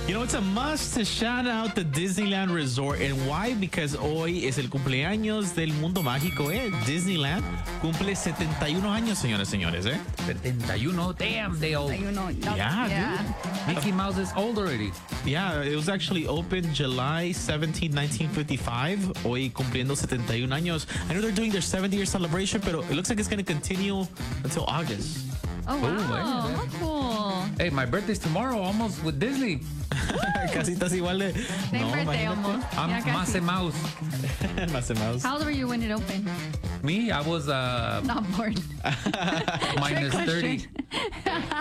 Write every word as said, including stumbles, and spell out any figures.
You know, it's a must to shout out the Disneyland Resort. And why? Because hoy es el cumpleaños del mundo mágico, ¿eh? Disneyland cumple setenta y uno años, señores, señores, ¿eh? seventy-one. Damn, they old. You know, no, Yeah, yeah. Mickey Mouse is old already. Yeah, it was actually opened July seventeenth, nineteen fifty-five. Hoy cumpliendo setenta y uno años. I know they're doing their seventy-year celebration, but it looks like it's going to continue until August. Oh, wow. Oh, yeah. How cool. Hey, my birthday's tomorrow, almost with Disney. Casi estás igual de... Same No, birthday imagínate. almost. I'm Yeah, casi. Masse Mouse. Más o menos. How old were you when it opened? Me, I was uh, Not born. minus Trick thirty. question.